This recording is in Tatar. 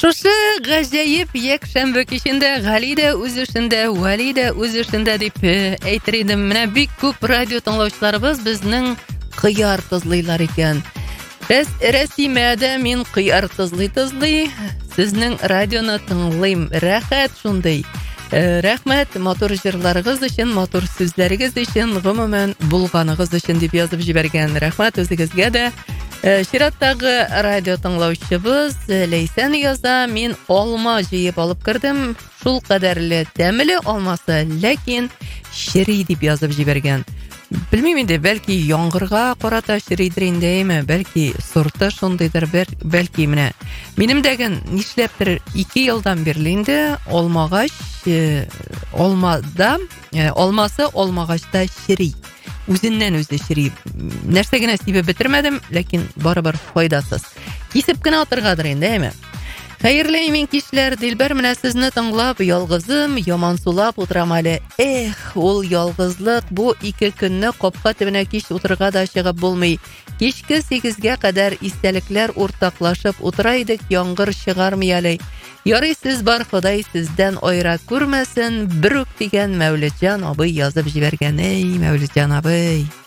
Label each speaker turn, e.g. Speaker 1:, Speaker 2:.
Speaker 1: Шушы гаҗәеп якшәмбе кичендә Гали дә үз эшендә, Вали дә үз эшендә дип әйтер идем. Менә бик күп радио тыңлаучыларыбыз безнең кыяр тызлыйлар икән. Рәсимә дә мин кыяр тызлый. Сезнең радионы тыңлыйм. Рәхәт шундый. Рәхмәт мотор җырларыгыз өчен, мотор сүзләрегез өчен, гомумән булганыгыз өчен дип язып җибәргән. Рәхмәт үзегезгә дә. Чираттагы радио тыңлаучыбыз Ләйсән яза, мин алма җыеп алып кердем. Шул кадәрле тәмле алмасы, ләкин чери дип язып җибәргән. Белмим инде, бәлки яңгырга карата черидер инде, бәлки сорты шундыйдыр, бәлки менә. Минем дәген нишләптер 2 елдан бирле инде алмагач, алмасы алмагачта чери. Үзеннән үзе чери. Нәрсә генә сибеп бетермәдем, ләкин барыбер файдасыз. Кисеп кенә атыргадыр инде, Хәерле имин кичләр, Дилбәр менә сезне тыңлап, ялгызым, яман сулап утырам әле. Ул ялгызлык, бу 2 көнне капка төбенә кич утырга да чыгып булмый. Кичке 8-гә кадәр истәлекләр уртаклашып утыра идек, яңгыр чыгармый әле. Ярый, сез бар, Ходай сездән айра күрмәсен. Бер үк дигән Мәүлетҗан абый язып җибәргән. Мәүлетҗан абый.